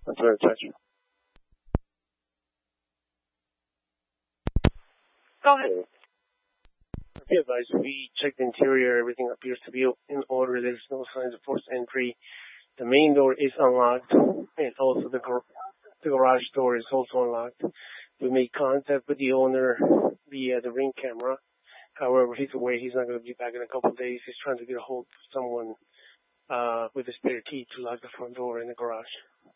That's what I touch. Go ahead. Be advised, we checked the interior. Everything appears to be in order. There's no signs of forced entry. The main door is unlocked, and also the garage door is also unlocked. We made contact with the owner via the Ring camera. However, he's away. He's not going to be back in a couple of days. He's trying to get a hold of someone with a spare key to lock the front door in the garage.